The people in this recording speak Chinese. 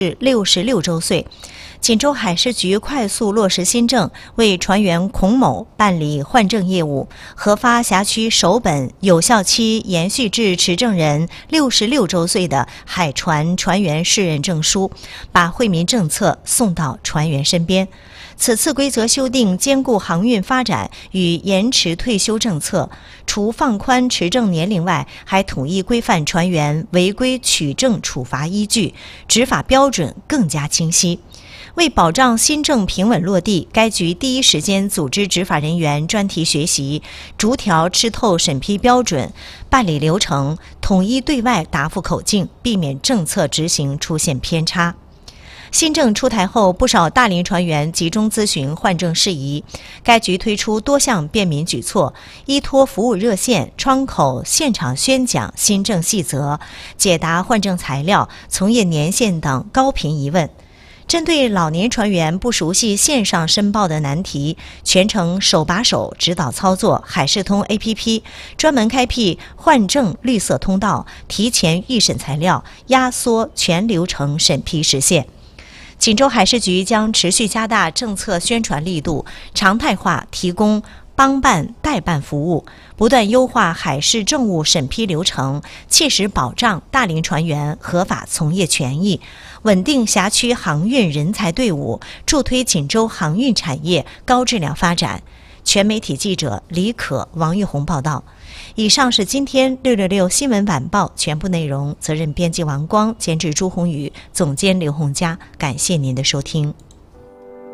66周岁。锦州海事局快速落实新政，为船员孔某办理换证业务，核发辖区首本有效期延续至持证人66周岁的海船船员适任证书，把惠民政策送到船员身边。此次规则修订兼顾航运发展与延迟退休政策，除放宽持证年龄外，还统一规范船员违规取证处罚依据，执法标准更加清晰。为保障新政平稳落地，该局第一时间组织执法人员专题学习，逐条吃透审批标准、办理流程，统一对外答复口径，避免政策执行出现偏差。新政出台后，不少大龄船员集中咨询换证事宜，该局推出多项便民举措，依托服务热线、窗口现场宣讲新政细则，解答换证材料、从业年限等高频疑问。针对老年船员不熟悉线上申报的难题，全程手把手指导操作海事通 APP， 专门开辟换证绿色通道，提前预审材料，压缩全流程审批时限。锦州海事局将持续加大政策宣传力度，常态化提供帮办代办服务，不断优化海事政务审批流程，切实保障大龄船员合法从业权益，稳定辖区航运人才队伍，助推锦州航运产业高质量发展。全媒体记者李可、王玉红报道。以上是今天666新闻晚报全部内容，责任编辑王光，监制朱红宇，总监刘洪佳。感谢您的收听。